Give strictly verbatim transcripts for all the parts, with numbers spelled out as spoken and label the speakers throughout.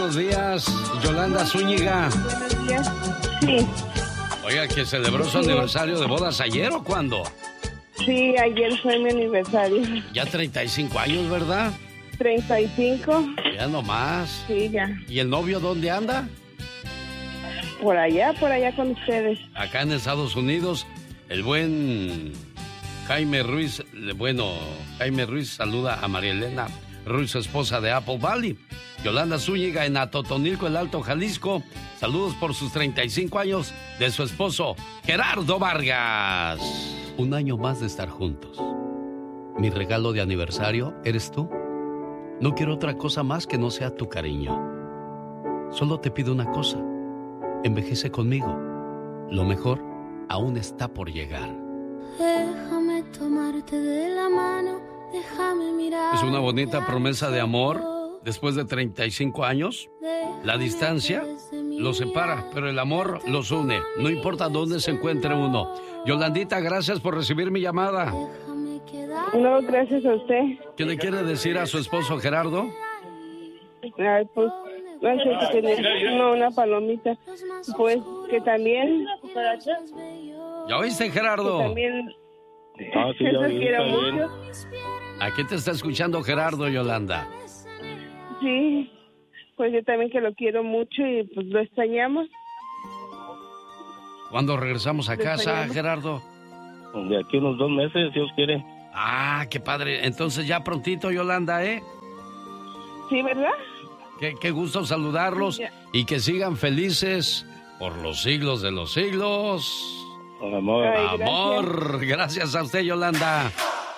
Speaker 1: Buenos días, Yolanda Zúñiga.
Speaker 2: Buenos días. Sí.
Speaker 1: Oiga, ¿que celebró su sí. aniversario de bodas ayer o cuándo?
Speaker 2: Sí, ayer fue mi aniversario.
Speaker 1: Ya treinta y cinco años, ¿verdad?
Speaker 2: treinta y cinco.
Speaker 1: Ya nomás.
Speaker 2: Sí, ya.
Speaker 1: ¿Y el novio dónde anda?
Speaker 2: Por allá, por allá con ustedes.
Speaker 1: Acá en Estados Unidos, el buen Jaime Ruiz, bueno, Jaime Ruiz saluda a María Elena Ruiz, su esposa de Apple Valley. Yolanda Zúñiga en Atotonilco, el Alto Jalisco. Saludos por sus treinta y cinco años de su esposo, Gerardo Vargas. Un año más de estar juntos. Mi regalo de aniversario eres tú. No quiero otra cosa más que no sea tu cariño. Solo te pido una cosa. Envejece conmigo. Lo mejor aún está por llegar.
Speaker 3: Déjame tomarte de la mano, déjame mirar.
Speaker 1: Es una bonita promesa de amor. Después de treinta y cinco años, la distancia los separa, pero el amor los une. No importa dónde se encuentre uno. Yolandita, gracias por recibir mi llamada.
Speaker 2: No, gracias a usted.
Speaker 1: ¿Qué le quiere decir a su esposo Gerardo?
Speaker 2: Ay, pues, no sé si tiene no, una palomita. Pues, que también...
Speaker 1: ¿Ya oíste, Gerardo?
Speaker 2: Que también...
Speaker 4: Ah, sí, ya oí,
Speaker 2: quiero mucho.
Speaker 1: ¿A qué te está escuchando Gerardo, Yolanda?
Speaker 2: Sí, pues yo también que lo quiero mucho y pues lo extrañamos.
Speaker 1: ¿Cuándo regresamos a casa, Gerardo?
Speaker 4: De aquí unos dos meses, si Dios quiere.
Speaker 1: Ah, qué padre. Entonces ya prontito, Yolanda, ¿eh?
Speaker 2: Sí, ¿verdad?
Speaker 1: Qué, qué gusto saludarlos ya. Y que sigan felices por los siglos de los siglos.
Speaker 4: Con amor.
Speaker 2: Ay,
Speaker 1: amor.
Speaker 2: Gracias.
Speaker 1: Gracias a usted, Yolanda.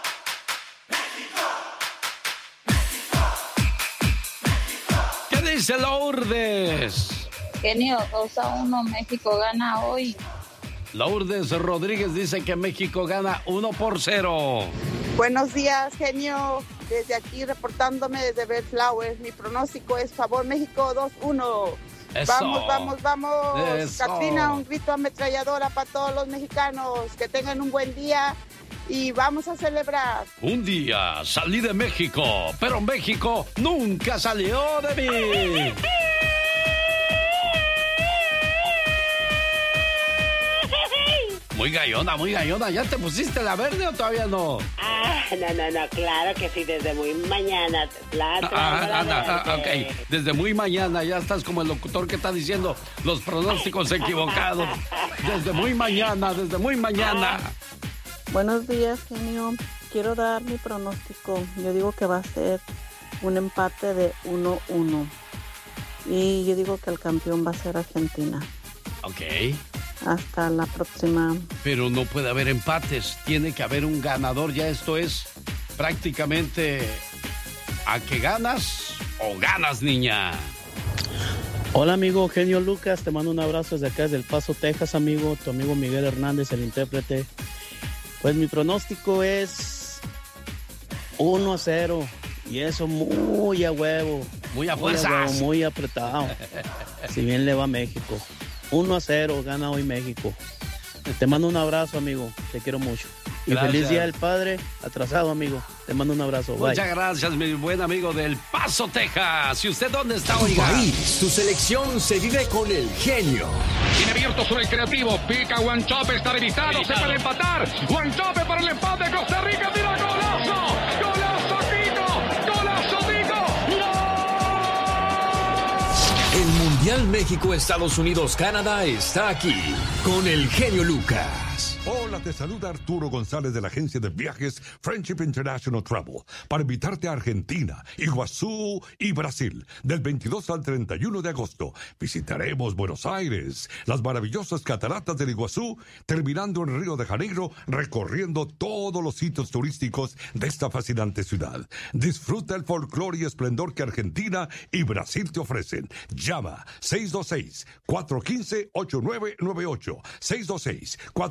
Speaker 1: Dice Lourdes.
Speaker 5: Genio, dos a uno, México gana hoy.
Speaker 1: Lourdes Rodríguez dice que México gana uno por cero.
Speaker 6: Buenos días, genio. Desde aquí reportándome desde Bellflower. Mi pronóstico es favor México dos uno. Vamos, vamos, vamos.
Speaker 1: Eso.
Speaker 6: Katrina, un grito ametralladora para todos los mexicanos. Que tengan un buen día. Y vamos a celebrar.
Speaker 1: Un día salí de México, pero México nunca salió de mí. Muy gallona, muy gallona. ¿Ya te pusiste la verde o todavía no?
Speaker 7: Ah, no, no, no, claro que sí, desde muy mañana. La, la,
Speaker 1: ah,
Speaker 7: la,
Speaker 1: ah, ah, ok, desde muy mañana ya estás como el locutor que está diciendo los pronósticos equivocados. Desde muy mañana, desde muy mañana.
Speaker 8: Buenos días, genio. Quiero dar mi pronóstico. Yo digo que va a ser un empate de uno uno. Y yo digo que el campeón va a ser Argentina.
Speaker 1: Ok.
Speaker 8: Hasta la próxima.
Speaker 1: Pero no puede haber empates. Tiene que haber un ganador. Ya esto es prácticamente a que ganas o ganas, niña.
Speaker 9: Hola, amigo Genio Lucas. Te mando un abrazo desde acá, desde El Paso, Texas, amigo. Tu amigo Miguel Hernández, el intérprete. Pues mi pronóstico es uno a cero y eso muy a huevo.
Speaker 1: Muy a
Speaker 9: fuerzas.
Speaker 1: Muy, a huevo,
Speaker 9: muy apretado. Si bien le va a México. uno a cero, gana hoy México. Te mando un abrazo, amigo. Te quiero mucho. Y
Speaker 1: gracias.
Speaker 9: Feliz Día del Padre, atrasado, amigo. Te mando un abrazo. Bye.
Speaker 1: Muchas gracias, mi buen amigo del Paso, Texas. ¿Y usted dónde está, oiga?
Speaker 10: Tu país, tu selección se vive con el genio.
Speaker 11: Tiene abierto sobre el creativo. Pica Guanchope, está habilitado. Se puede empatar. Guanchope para el empate. Costa Rica tira golazo. Golazo, Tico. Golazo, Tico. ¡No!
Speaker 10: El Mundial México-Estados Unidos-Canadá está aquí con el genio Lucas.
Speaker 12: Hola, te saluda Arturo González de la agencia de viajes Friendship International Travel para invitarte a Argentina, Iguazú y Brasil del veintidós al treinta y uno de agosto. Visitaremos Buenos Aires, las maravillosas cataratas del Iguazú, terminando en Río de Janeiro, recorriendo todos los sitios turísticos de esta fascinante ciudad. Disfruta el folclore y esplendor que Argentina y Brasil te ofrecen. Llama seis dos seis, cuatro uno cinco, ocho nueve nueve ocho, seis dos seis, cuatro uno cinco,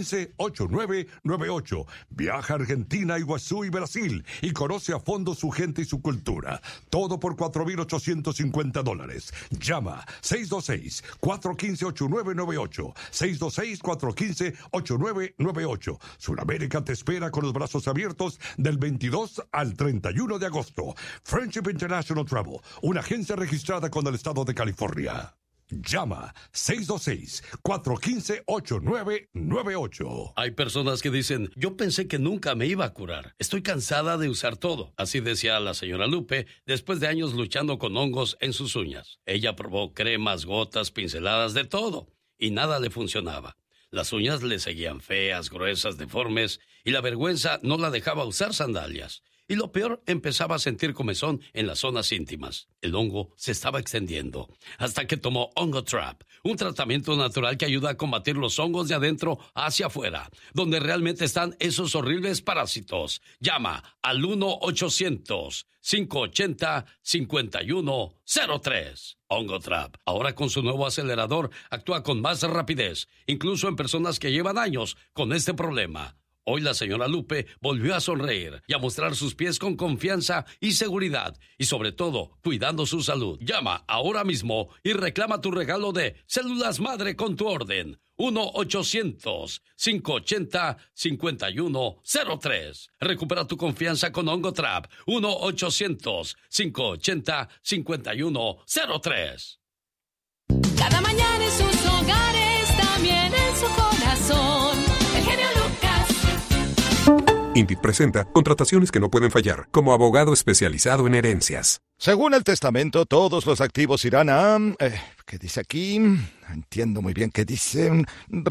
Speaker 12: ocho nueve nueve ocho. Viaja a Argentina, Iguazú y Brasil y conoce a fondo su gente y su cultura. Todo por cuatro mil ochocientos cincuenta dólares. Llama seis dos seis, cuatro uno cinco, ocho nueve nueve ocho. seis dos seis, cuatro uno cinco, ocho nueve nueve ocho. Sudamérica te espera con los brazos abiertos del veintidós al treinta y uno de agosto. Friendship International Travel, una agencia registrada con el estado de California. Llama seis dos seis, cuatro uno cinco, ocho nueve nueve ocho.
Speaker 1: Hay personas que dicen, yo pensé que nunca me iba a curar. Estoy cansada de usar todo. Así decía la señora Lupe después de años luchando con hongos en sus uñas. Ella probó cremas, gotas, pinceladas, de todo, y nada le funcionaba. Las uñas le seguían feas, gruesas, deformes, y la vergüenza no la dejaba usar sandalias. Y lo peor, empezaba a sentir comezón en las zonas íntimas. El hongo se estaba extendiendo, hasta que tomó Ongotrap, un tratamiento natural que ayuda a combatir los hongos de adentro hacia afuera, donde realmente están esos horribles parásitos. Llama al uno ochocientos, cinco ochenta, cincuenta y uno cero tres. Ongotrap, ahora con su nuevo acelerador, actúa con más rapidez, incluso en personas que llevan años con este problema. Hoy la señora Lupe volvió a sonreír y a mostrar sus pies con confianza y seguridad, y sobre todo, cuidando su salud. Llama ahora mismo y reclama tu regalo de Células Madre con tu orden. uno ochocientos, cinco ochenta, cincuenta y uno cero tres. Recupera tu confianza con Ongotrap. uno ochocientos, cinco ochenta, cincuenta y uno cero tres.
Speaker 3: Cada mañana en sus hogares, también en su corazón. El genio Lucas.
Speaker 13: Indeed presenta contrataciones que no pueden fallar, como abogado especializado en herencias.
Speaker 14: Según el testamento, todos los activos irán a... Eh, ¿Qué dice aquí? No entiendo muy bien qué dice.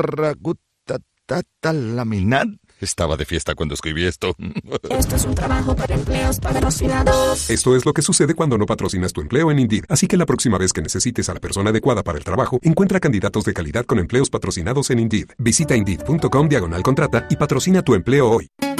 Speaker 14: Ragutatalaminat. Estaba de fiesta cuando escribí esto.
Speaker 3: Esto es un trabajo para empleos patrocinados.
Speaker 13: Esto es lo que sucede cuando no patrocinas tu empleo en Indeed. Así que la próxima vez que necesites a la persona adecuada para el trabajo, encuentra candidatos de calidad con empleos patrocinados en Indeed. Visita Indeed punto com diagonal contrata y patrocina tu empleo hoy.